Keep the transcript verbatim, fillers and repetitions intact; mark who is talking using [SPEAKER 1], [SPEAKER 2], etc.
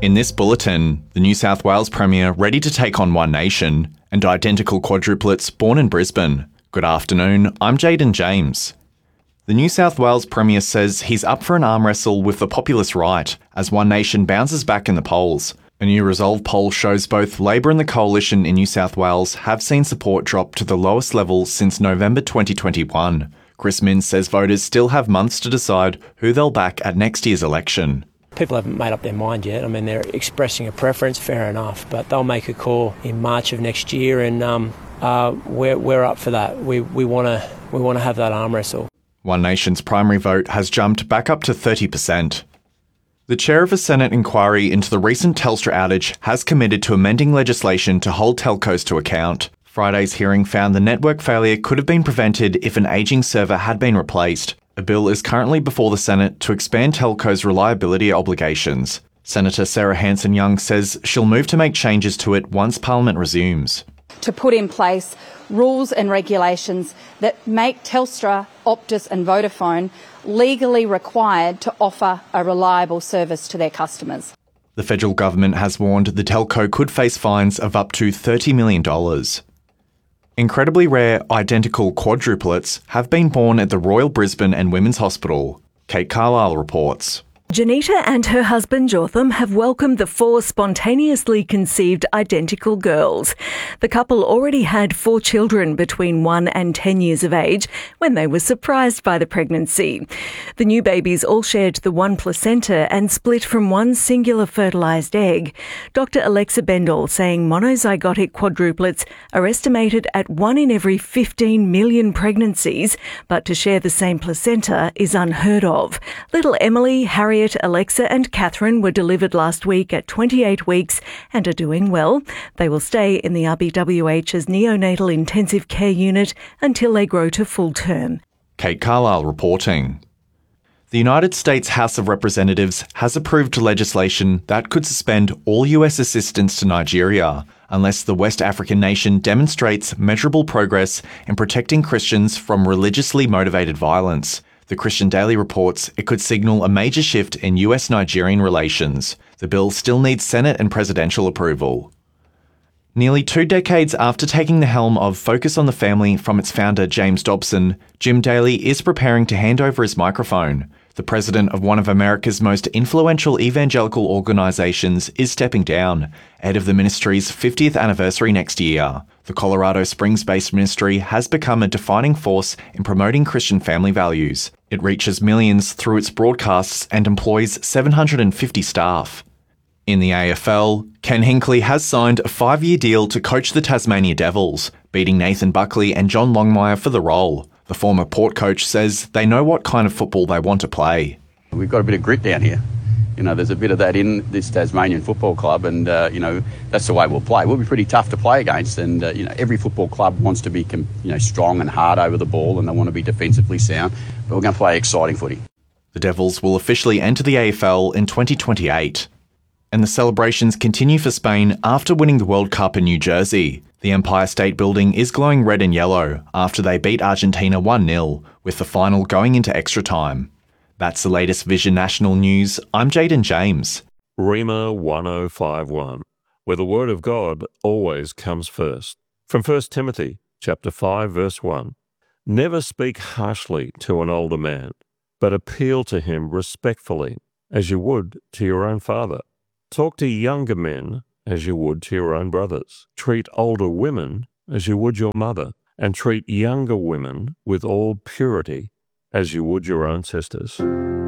[SPEAKER 1] In this bulletin, the New South Wales Premier ready to take on One Nation and identical quadruplets born in Brisbane. Good afternoon, I'm Jaden James. The New South Wales Premier says he's up for an arm wrestle with the populist right as One Nation bounces back in the polls. A new Resolve poll shows both Labor and the Coalition in New South Wales have seen support drop to the lowest level since November twenty twenty-one. Chris Minns says voters still have months to decide who they'll back at next year's election.
[SPEAKER 2] People haven't made up their mind yet. I mean, they're expressing a preference, fair enough, but they'll make a call in March of next year, and um, uh, we're we're up for that. We we want to we want to have that arm wrestle.
[SPEAKER 1] One Nation's primary vote has jumped back up to thirty percent. The chair of a Senate inquiry into the recent Telstra outage has committed to amending legislation to hold telcos to account. Friday's hearing found the network failure could have been prevented if an ageing server had been replaced. A bill is currently before the Senate to expand telcos' reliability obligations. Senator Sarah Hanson-Young says she'll move to make changes to it once Parliament resumes.
[SPEAKER 3] To put in place rules and regulations that make Telstra, Optus and Vodafone legally required to offer a reliable service to their customers.
[SPEAKER 1] The federal government has warned the telco could face fines of up to thirty million dollars. Incredibly rare identical quadruplets have been born at the Royal Brisbane and Women's Hospital. Kate Carlisle reports.
[SPEAKER 4] Janita and her husband Jotham have welcomed the four spontaneously conceived identical girls. The couple already had four children between one and ten years of age when they were surprised by the pregnancy. The new babies all shared the one placenta and split from one singular fertilised egg. Doctor Alexa Bendall saying monozygotic quadruplets are estimated at one in every fifteen million pregnancies, but to share the same placenta is unheard of. Little Emily, Harriet, Alexa and Catherine were delivered last week at twenty-eight weeks and are doing well. They will stay in the R B W H's neonatal intensive care unit until they grow to full term.
[SPEAKER 1] Kate Carlisle reporting. The United States House of Representatives has approved legislation that could suspend all U S assistance to Nigeria unless the West African nation demonstrates measurable progress in protecting Christians from religiously motivated violence. The Christian Daily reports it could signal a major shift in U S-Nigerian relations. The bill still needs Senate and presidential approval. Nearly two decades after taking the helm of Focus on the Family from its founder James Dobson, Jim Daly is preparing to hand over his microphone. The president of one of America's most influential evangelical organisations is stepping down, ahead of the ministry's fiftieth anniversary next year. The Colorado Springs-based ministry has become a defining force in promoting Christian family values. It reaches millions through its broadcasts and employs seven hundred fifty staff. In the A F L, Ken Hinkley has signed a five-year deal to coach the Tasmania Devils, beating Nathan Buckley and John Longmire for the role. The former Port coach says they know what kind of football they want to play.
[SPEAKER 5] We've got a bit of grit down here. You know, there's a bit of that in this Tasmanian football club, and, uh, you know, that's the way we'll play. We'll be pretty tough to play against, and, uh, you know, every football club wants to be, you know, strong and hard over the ball, and they want to be defensively sound, but we're going to play exciting footy.
[SPEAKER 1] The Devils will officially enter the A F L in twenty twenty-eight. And the celebrations continue for Spain after winning the World Cup in New Jersey. The Empire State Building is glowing red and yellow after they beat Argentina one nil, with the final going into extra time. That's the latest Vision National News. I'm Jaden James.
[SPEAKER 6] Rhema one oh five one, where the word of God always comes first. From First Timothy chapter five, verse one. Never speak harshly to an older man, but appeal to him respectfully, as you would to your own father. Talk to younger men as you would to your own brothers. Treat older women as you would your mother, and treat younger women with all purity as you would your own sisters.